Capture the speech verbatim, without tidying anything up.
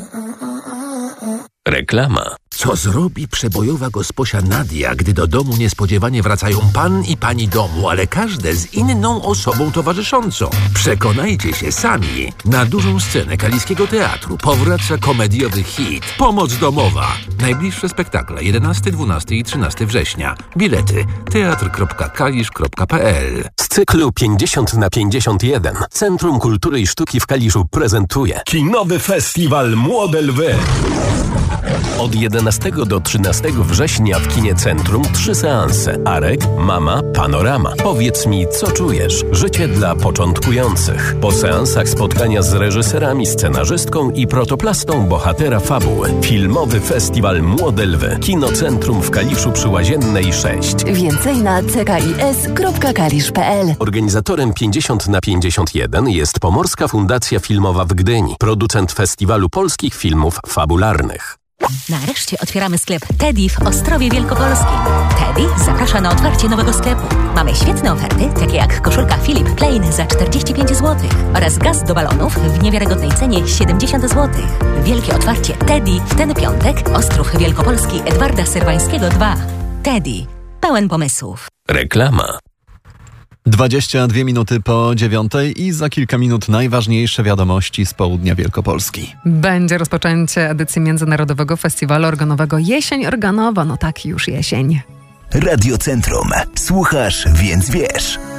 Reklama. Co zrobi przebojowa gosposia Nadia, gdy do domu niespodziewanie wracają pan i pani domu, ale każde z inną osobą towarzyszącą? Przekonajcie się sami. Na dużą scenę Kaliskiego Teatru powraca komediowy hit Pomoc domowa. Najbliższe spektakle jedenastego, dwunastego i trzynastego września. Bilety teatr kropka kalisz kropka p l. Z cyklu pięćdziesiąt na pięćdziesiąt jeden Centrum Kultury i Sztuki w Kaliszu prezentuje Kinowy Festiwal Młode Lwy. od jedenastego do trzynastego września w Kinie Centrum trzy seanse. Arek, Mama, Panorama. Powiedz mi, co czujesz? Życie dla początkujących. Po seansach spotkania z reżyserami, scenarzystką i protoplastą bohatera fabuły. Filmowy Festiwal Młode Lwy. Kino Centrum w Kaliszu przy Łaziennej sześć. Więcej na c k i s kropka kalisz kropka p l. Organizatorem pięćdziesiąt na pięćdziesiąt jeden jest Pomorska Fundacja Filmowa w Gdyni, producent Festiwalu Polskich Filmów Fabularnych. Nareszcie otwieramy sklep Teddy w Ostrowie Wielkopolskim. Teddy zaprasza na otwarcie nowego sklepu. Mamy świetne oferty, takie jak koszulka Philip Plain za czterdzieści pięć złotych oraz gaz do balonów w niewiarygodnej cenie siedemdziesiąt złotych. Wielkie otwarcie Teddy w ten piątek, Ostrów Wielkopolski Edwarda Serwańskiego dwa. Teddy. Pełen pomysłów. Reklama. dwadzieścia dwie minuty po dziewiątej i za kilka minut najważniejsze wiadomości z południa Wielkopolski. Będzie rozpoczęcie edycji Międzynarodowego Festiwalu Organowego Jesień Organowa. No tak, już jesień. Radio Centrum. Słuchasz, więc wiesz.